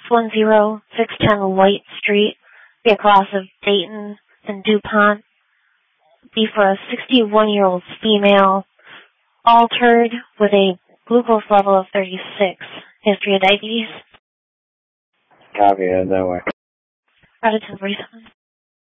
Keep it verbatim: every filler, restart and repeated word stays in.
one zero six ten White Street, be across of Dayton and DuPont. Be for a sixty-one-year-old female, altered with a glucose level of thirty-six. History of diabetes. Copy it that way. Out of ten forty-seven.